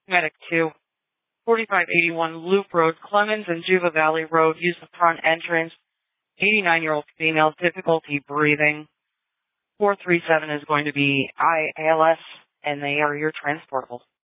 Medic 2. 4581 Loop Road, Clemens and Juva Valley Road. Use the front entrance. 89-year-old female, difficulty breathing. 437 is going to be IALS, and they are your transportable.